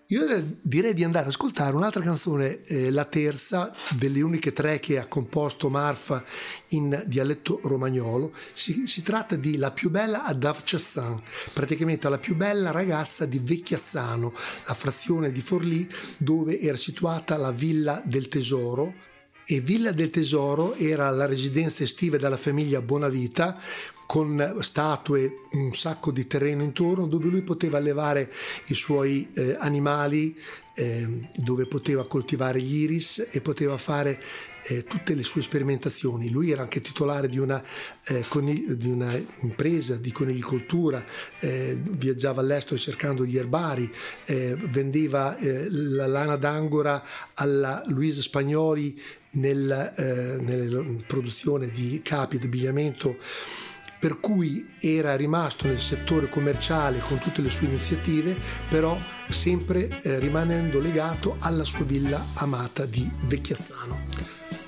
Io direi di andare ad ascoltare un'altra canzone, la terza delle uniche tre che ha composto Marfa in dialetto romagnolo. Si tratta di La più bella a Davchassan, praticamente la più bella ragazza di Vecchiassano, la frazione di Forlì dove era situata la Villa del Tesoro. E Villa del Tesoro era la residenza estiva della famiglia Bonavita, con statue, un sacco di terreno intorno dove lui poteva allevare i suoi animali, dove poteva coltivare gli iris e poteva fare tutte le sue sperimentazioni. Lui era anche titolare di una impresa di coniglicoltura, viaggiava all'estero cercando gli erbari, vendeva la lana d'angora alla Luisa Spagnoli nella produzione di capi di abbigliamento, per cui era rimasto nel settore commerciale con tutte le sue iniziative, però sempre rimanendo legato alla sua villa amata di Vecchiassano.